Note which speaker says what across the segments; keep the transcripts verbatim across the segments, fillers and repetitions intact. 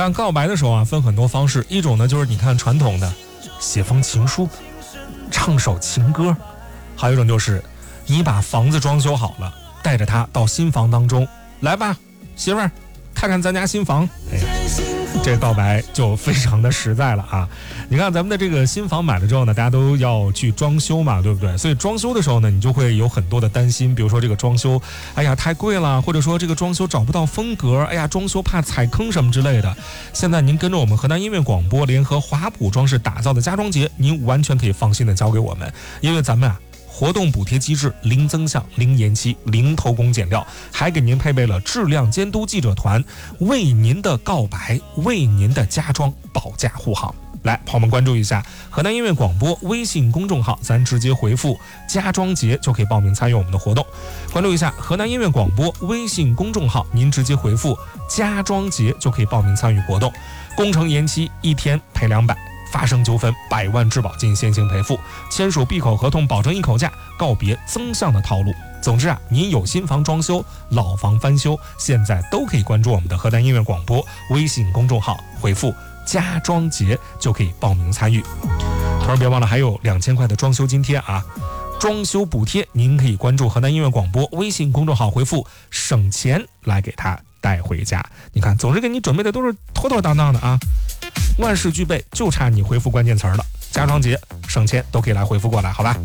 Speaker 1: 看告白的时候啊，分很多方式，一种呢就是你看传统的写封情书，唱首情歌，还有一种就是你把房子装修好了，带着他到新房当中来吧，媳妇儿，看看咱家新房。哎呀，这告白就非常的实在了啊！你看咱们的这个新房买了之后呢，大家都要去装修嘛，对不对？所以装修的时候呢，你就会有很多的担心，比如说这个装修，哎呀太贵了，或者说这个装修找不到风格，哎呀装修怕踩坑什么之类的。现在您跟着我们河南音乐广播联合华普装饰打造的家装节，您完全可以放心的交给我们，因为咱们啊活动补贴机制零增项、零延期、零偷工减料，还给您配备了质量监督记者团，为您的告白、为您的家装保驾护航。来，朋友们关注一下河南音乐广播微信公众号，咱直接回复家装节就可以报名参与我们的活动。关注一下河南音乐广播微信公众号，您直接回复家装节就可以报名参与活动。工程延期一天赔两百，发生纠纷百万质保金先行赔付，签署闭口合同保证一口价，告别增项的套路。总之啊，您有新房装修、老房翻修，现在都可以关注我们的河南音乐广播微信公众号，回复家装节就可以报名参与。同时别忘了还有两千块的装修津贴啊，装修补贴您可以关注河南音乐广播微信公众号，回复省钱来给他带回家。你看，总是给你准备的都是妥妥当当的啊，万事俱备，就差你回复关键词了。家装节省钱都可以来回复过来，好吧？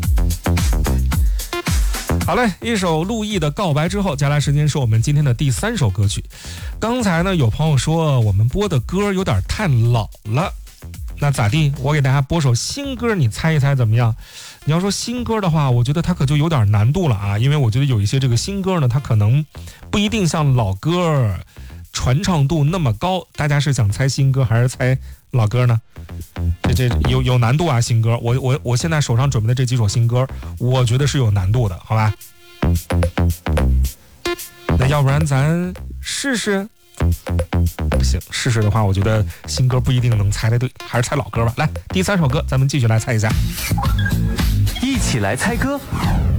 Speaker 1: 好嘞，一首陆毅的告白之后，接下来时间是我们今天的第三首歌曲。刚才呢，有朋友说我们播的歌有点太老了，那咋地？我给大家播首新歌，你猜一猜怎么样？你要说新歌的话，我觉得它可就有点难度了啊，因为我觉得有一些这个新歌呢，它可能不一定像老歌传唱度那么高。大家是想猜新歌还是猜老歌呢？这这有有难度啊，新歌。我我我现在手上准备的这几首新歌，我觉得是有难度的，好吧？那要不然咱试试？不行，试试的话，我觉得新歌不一定能猜得对，还是猜老歌吧。来，第三首歌，咱们继续来猜一下。
Speaker 2: 一起来猜歌，